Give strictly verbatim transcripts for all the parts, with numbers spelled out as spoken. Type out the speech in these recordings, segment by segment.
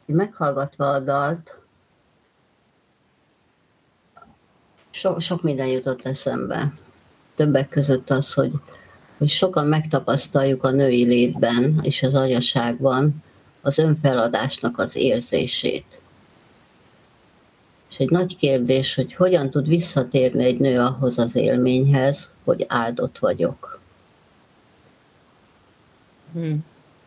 Meghallgatva a dalt, so, sok minden jutott eszembe. Többek között az, hogy, hogy sokan megtapasztaljuk a női létben és az anyaságban az önfeladásnak az érzését. És egy nagy kérdés, hogy hogyan tud visszatérni egy nő ahhoz az élményhez, hogy áldott vagyok. Hmm.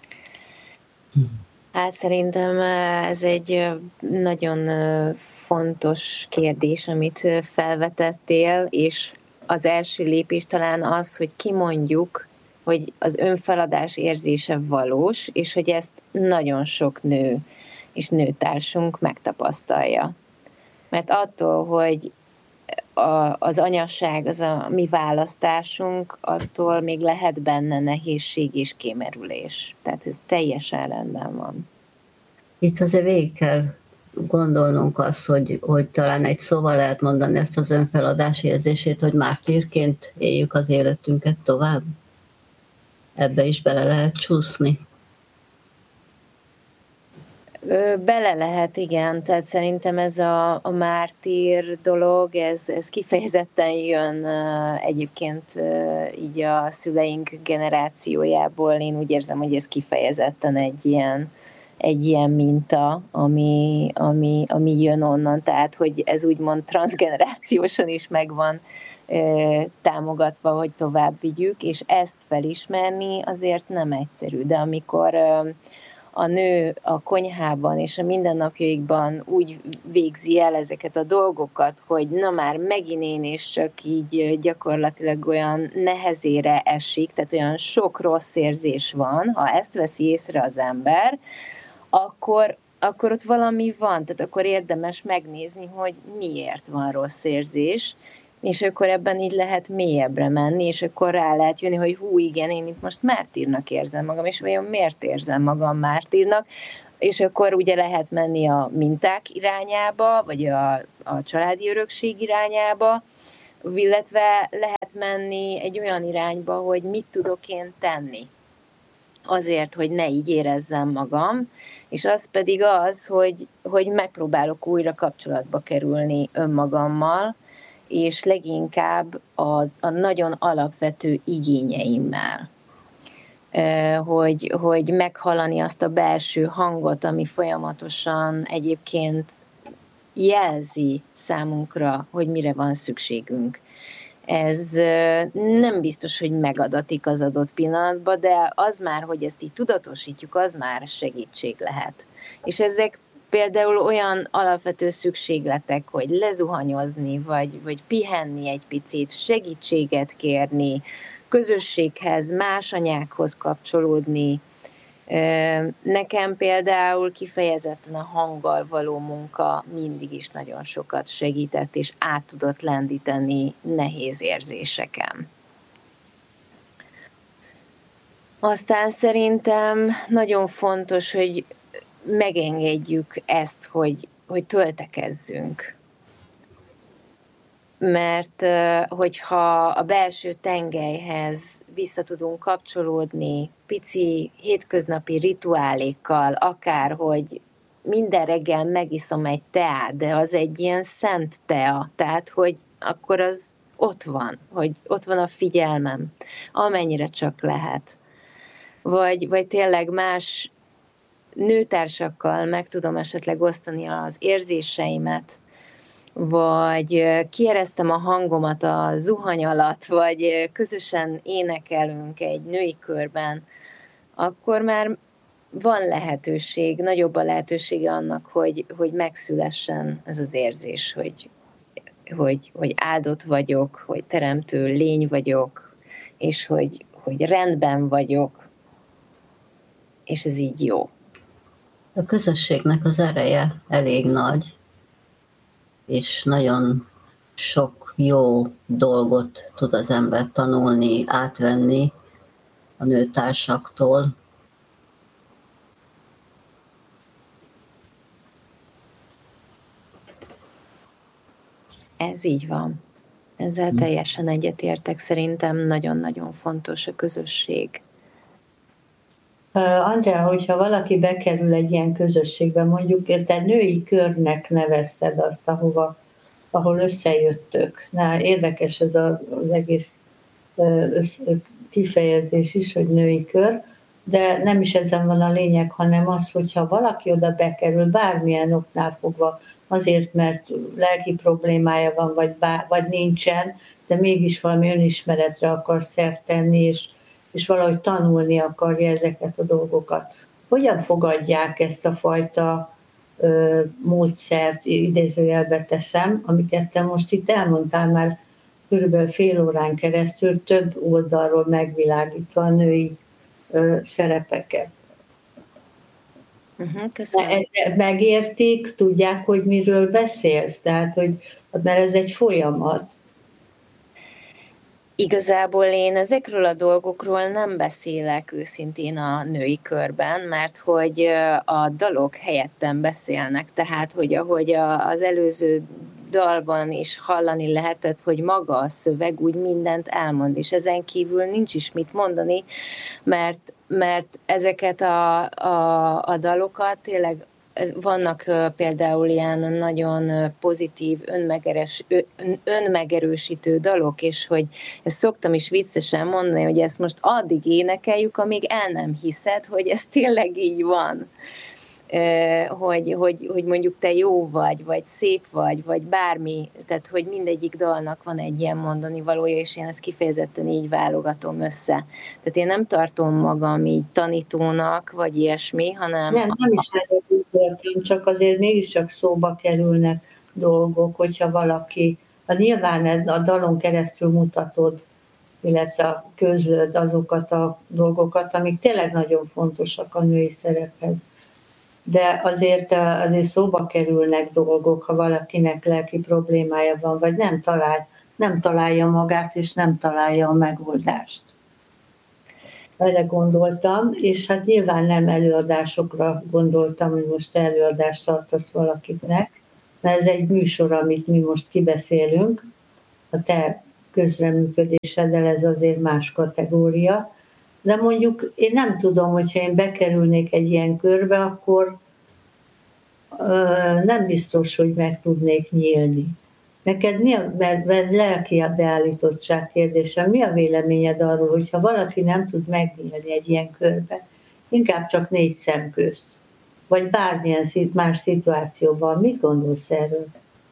Hát szerintem ez egy nagyon fontos kérdés, amit felvetettél, és az első lépés talán az, hogy kimondjuk, hogy az önfeladás érzése valós, és hogy ezt nagyon sok nő és nőtársunk megtapasztalja. Mert attól, hogy a, az anyasság, az a mi választásunk, attól még lehet benne nehézség és kémerülés. Tehát ez teljesen rendben van. Itt azért végig kell gondolnunk azt, hogy, hogy talán egy szóval lehet mondani ezt az önfeladás érzését, hogy mártírként éljük az életünket tovább. Ebbe is bele lehet csúszni. Bele lehet, igen. Tehát szerintem ez a, a mártír dolog, ez, ez kifejezetten jön egyébként így a szüleink generációjából. Én úgy érzem, hogy ez kifejezetten egy ilyen, egy ilyen minta, ami, ami, ami jön onnan. Tehát, hogy ez úgymond transzgenerációsan is megvan támogatva, hogy tovább vigyük, és ezt felismerni azért nem egyszerű. De amikor a nő a konyhában és a mindennapjaikban úgy végzi el ezeket a dolgokat, hogy na már megint én és csak így gyakorlatilag olyan nehezére esik, tehát olyan sok rossz érzés van, ha ezt veszi észre az ember, akkor, akkor ott valami van, tehát akkor érdemes megnézni, hogy miért van rossz érzés, és akkor ebben így lehet mélyebbre menni, és akkor rá lehet jönni, hogy hú, igen, én itt most mártírnak érzem magam, és vajon miért érzem magam mártírnak, és akkor ugye lehet menni a minták irányába, vagy a, a családi örökség irányába, illetve lehet menni egy olyan irányba, hogy mit tudok én tenni azért, hogy ne így érezzem magam, és az pedig az, hogy, hogy megpróbálok újra kapcsolatba kerülni önmagammal, és leginkább az, a nagyon alapvető igényeimmel. Hogy, hogy meghallani azt a belső hangot, ami folyamatosan egyébként jelzi számunkra, hogy mire van szükségünk. Ez nem biztos, hogy megadatik az adott pillanatban, de az már, hogy ezt így tudatosítjuk, az már segítség lehet. És ezek például olyan alapvető szükségletek, hogy lezuhanyozni, vagy, vagy pihenni egy picit, segítséget kérni, közösséghez, más anyákhoz kapcsolódni. Nekem például kifejezetten a hanggal való munka mindig is nagyon sokat segített, és át tudott lendíteni nehéz érzéseken. Aztán szerintem nagyon fontos, hogy megengedjük ezt, hogy, hogy töltekezzünk. Mert hogyha a belső tengelyhez vissza tudunk kapcsolódni pici hétköznapi rituálékkal, akár, hogy minden reggel megiszom egy teát, de az egy ilyen szent tea, tehát, hogy akkor az ott van, hogy ott van a figyelmem, amennyire csak lehet. Vagy, vagy tényleg más nőtársakkal meg tudom esetleg osztani az érzéseimet, vagy kieresztem a hangomat a zuhany alatt, vagy közösen énekelünk egy női körben, akkor már van lehetőség, nagyobb a lehetősége annak, hogy, hogy megszülessen ez az érzés, hogy, hogy, hogy áldott vagyok, hogy teremtő lény vagyok, és hogy, hogy rendben vagyok, és ez így jó. A közösségnek az ereje elég nagy, és nagyon sok jó dolgot tud az ember tanulni, átvenni a nőtársaktól. Ez így van. Ezzel teljesen egyetértek. Szerintem nagyon-nagyon fontos a közösség. Andrea, hogyha valaki bekerül egy ilyen közösségbe, mondjuk te női körnek nevezted azt, ahova, ahol összejöttök. Na, érdekes ez az egész kifejezés is, hogy női kör, de nem is ezen van a lényeg, hanem az, hogyha valaki oda bekerül, bármilyen oknál fogva, azért, mert lelki problémája van, vagy, bár, vagy nincsen, de mégis valami önismeretre akar szert tenni, és, és valahogy tanulni akarja ezeket a dolgokat. Hogyan fogadják ezt a fajta ö, módszert, idézőjelbe teszem, amiket te most itt elmondtál már körülbelül fél órán keresztül, több oldalról megvilágítva a női ö, szerepeket. Uh-huh, köszönöm. Ezt megértik, tudják, hogy miről beszélsz, tehát, hogy, mert ez egy folyamat. Igazából én ezekről a dolgokról nem beszélek őszintén a női körben, mert hogy a dalok helyettem beszélnek, tehát hogy ahogy az előző dalban is hallani lehetett, hogy maga a szöveg úgy mindent elmond, és ezen kívül nincs is mit mondani, mert, mert ezeket a, a, a dalokat tényleg vannak például ilyen nagyon pozitív, önmegeres, önmegerősítő dalok, és hogy ezt szoktam is viccesen mondani, hogy ezt most addig énekeljük, amíg el nem hiszed, hogy ez tényleg így van. Hogy, hogy, hogy mondjuk te jó vagy, vagy szép vagy, vagy bármi, tehát hogy mindegyik dalnak van egy ilyen mondani valója, és én ezt kifejezetten így válogatom össze. Tehát én nem tartom magam így tanítónak, vagy ilyesmi, hanem... Nem, nem is erről, csak azért mégiscsak szóba kerülnek dolgok, hogyha valaki, a nyilván a dalon keresztül mutatod, illetve közlöd azokat a dolgokat, amik tényleg nagyon fontosak a női szerephez. De azért, azért szóba kerülnek dolgok, ha valakinek lelki problémája van, vagy nem, talál, nem találja magát, és nem találja a megoldást. Erre gondoltam, és hát nyilván nem előadásokra gondoltam, hogy most előadást tartasz valakiknek, mert ez egy műsor, amit mi most kibeszélünk, a te közreműködéseddel ez azért más kategória. De mondjuk én nem tudom, hogyha én bekerülnék egy ilyen körbe, akkor ö, nem biztos, hogy meg tudnék nyílni. Neked mi a, mert ez lelki beállítottság kérdése, mi a véleményed arról, hogyha valaki nem tud megnyílni egy ilyen körbe, inkább csak négy szem közt, vagy bármilyen más szituációban, mit gondolsz erről?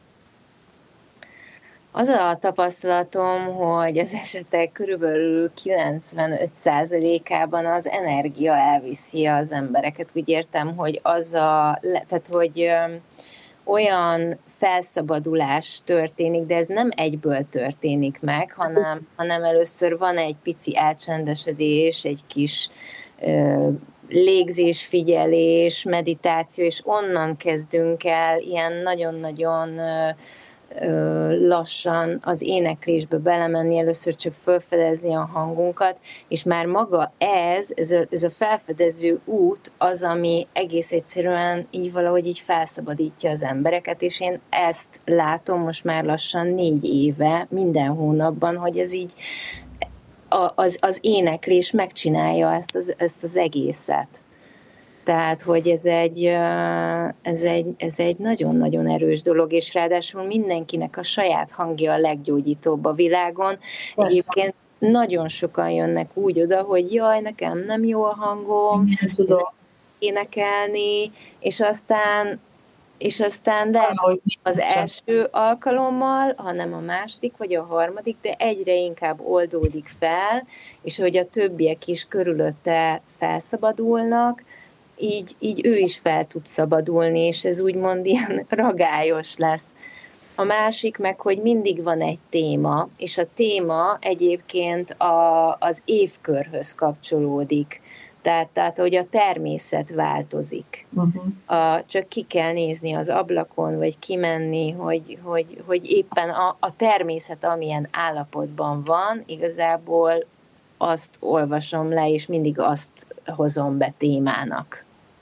Az a tapasztalatom, hogy az esetek körülbelül kilencvenöt százalékában az energia elviszi az embereket. Úgy értem, hogy az a, tehát hogy olyan felszabadulás történik, de ez nem egyből történik meg, hanem, hanem először van egy pici elcsendesedés, egy kis ö, légzésfigyelés, meditáció, és onnan kezdünk el ilyen nagyon-nagyon ö, lassan az éneklésbe belemenni, először csak felfedezni a hangunkat, és már maga ez, ez a, ez a felfedező út az, ami egész egyszerűen így valahogy így felszabadítja az embereket, és én ezt látom most már lassan négy éve, minden hónapban, hogy ez így a, az, az éneklés megcsinálja ezt az, ezt az egészet. Tehát, hogy ez egy, ez, egy, ez egy nagyon-nagyon erős dolog, és ráadásul mindenkinek a saját hangja a leggyógyítóbb a világon. Persze. Egyébként nagyon sokan jönnek úgy oda, hogy jaj, nekem nem jó a hangom, nem tudom énekelni, és aztán, és aztán lehet, hogy az első alkalommal, hanem a második vagy a harmadik, de egyre inkább oldódik fel, és hogy a többiek is körülötte felszabadulnak, Így, így ő is fel tud szabadulni, és ez úgymond ilyen ragályos lesz. A másik meg, hogy mindig van egy téma, és a téma egyébként a, az évkörhöz kapcsolódik. Tehát, tehát, hogy a természet változik. Uh-huh. A, csak ki kell nézni az ablakon, vagy kimenni, hogy, hogy, hogy éppen a, a természet amilyen állapotban van, igazából azt olvasom le, és mindig azt hozom be témának.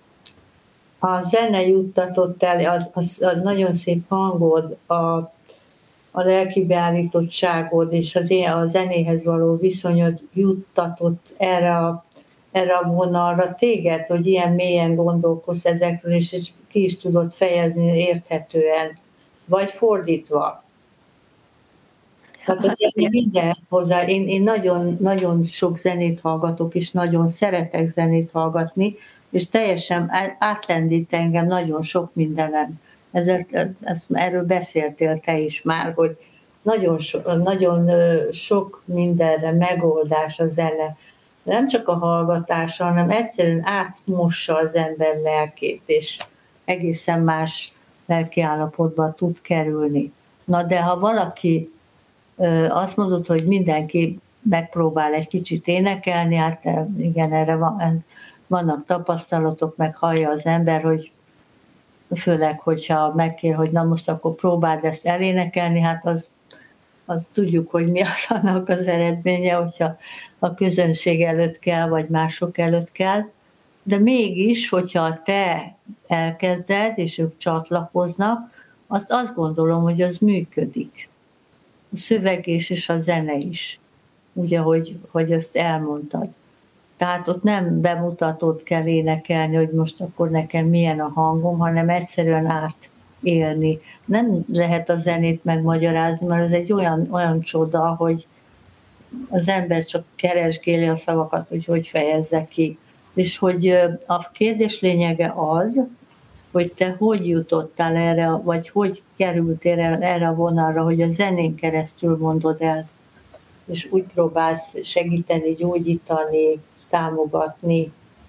A zene juttatott el, az, az, az nagyon szép hangod, a, a lelki beállítottságod és az, a zenéhez való viszonyod juttatott erre a, erre a vonalra téged, hogy ilyen mélyen gondolkozz ezekről, és ki is tudod fejezni érthetően, vagy fordítva. Tehát az zene minden hozzá. Én, én nagyon, nagyon sok zenét hallgatok, és nagyon szeretek zenét hallgatni, és teljesen átlendít engem nagyon sok mindenen. Ezért, ezt, erről beszéltél te is már, hogy nagyon, so, nagyon sok mindenre megoldás a zene. Nem csak a hallgatása, hanem egyszerűen átmossa az ember lelkét, és egészen más lelkiállapotba tud kerülni. Na de ha valaki azt mondod, hogy mindenki megpróbál egy kicsit énekelni, hát igen, erre van, vannak tapasztalatok, meg hallja az ember, hogy főleg, hogyha megkér, hogy na most akkor próbáld ezt elénekelni, hát az, az tudjuk, hogy mi az annak az eredménye, hogyha a közönség előtt kell, vagy mások előtt kell, de mégis, hogyha te elkezded, és ők csatlakoznak, azt azt gondolom, hogy az működik. A szövegés és a zene is, úgy, ahogy hogy azt elmondtad. Tehát ott nem bemutatót kell énekelni, hogy most akkor nekem milyen a hangom, hanem egyszerűen átélni. Nem lehet a zenét megmagyarázni, mert ez egy olyan, olyan csoda, hogy az ember csak keresgéli a szavakat, hogy hogy fejezze ki. És hogy a kérdés lényege az, hogy te hogy jutottál erre, vagy hogy kerültél erre a vonalra, hogy a zenén keresztül mondod el, és úgy próbálsz segíteni, gyógyítani, támogatni.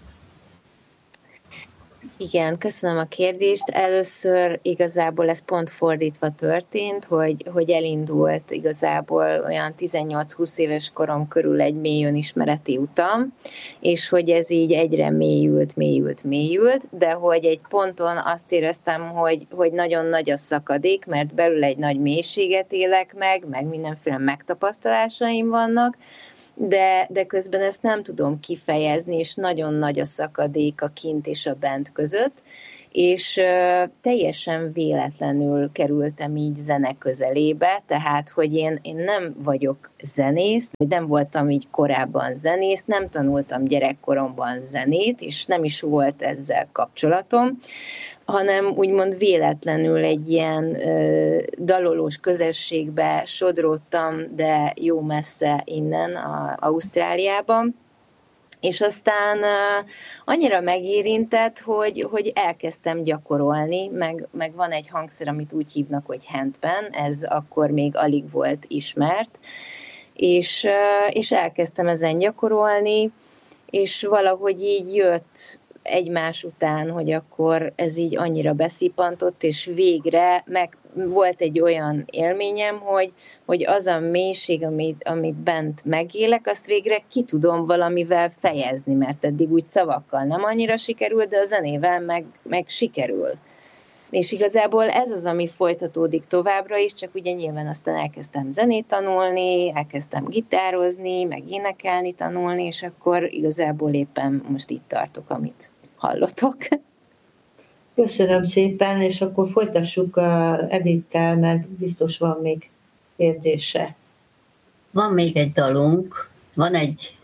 Igen, köszönöm a kérdést. Először igazából ez pont fordítva történt, hogy, hogy elindult igazából olyan tizennyolc-húsz éves korom körül egy mély önismereti utam, és hogy ez így egyre mélyült, mélyült, mélyült, de hogy egy ponton azt éreztem, hogy, hogy nagyon nagy a szakadék, mert belül egy nagy mélységet élek meg, meg mindenféle megtapasztalásaim vannak, De, de közben ezt nem tudom kifejezni, és nagyon nagy a szakadék a kint és a bent között, és uh, teljesen véletlenül kerültem így zene közelébe, tehát, hogy én, én nem vagyok zenész, nem voltam így korábban zenész, nem tanultam gyerekkoromban zenét, és nem is volt ezzel kapcsolatom, hanem úgymond véletlenül egy ilyen ö, dalolós közösségbe sodródtam, de jó messze innen, a, Ausztráliában, és aztán uh, annyira megérintett, hogy, hogy elkezdtem gyakorolni, meg, meg van egy hangszer, amit úgy hívnak, hogy handpan, ez akkor még alig volt ismert, és, uh, és elkezdtem ezen gyakorolni, és valahogy így jött egymás után, hogy akkor ez így annyira beszippantott, és végre meg volt egy olyan élményem, hogy, hogy az a mélység, amit, amit bent megélek, azt végre ki tudom valamivel fejezni, mert eddig úgy szavakkal nem annyira sikerül, de a zenével meg, meg sikerül. És igazából ez az, ami folytatódik továbbra is, csak ugye nyilván aztán elkezdtem zenét tanulni, elkezdtem gitározni, meg énekelni tanulni, és akkor igazából éppen most itt tartok, amit hallotok. Köszönöm szépen, és akkor folytassuk Edittel, mert biztos van még kérdése. Van még egy dalunk, van egy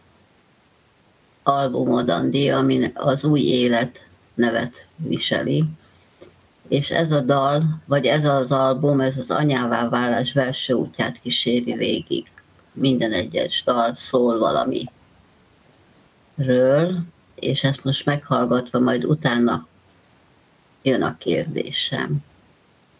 albumod, Andi, ami az Új Élet nevet viseli, és ez a dal, vagy ez az album, ez az anyává válás belső útját kíséri végig. Minden egyes dal szól valamiről, és ezt most meghallgatva majd utána jön a kérdésem.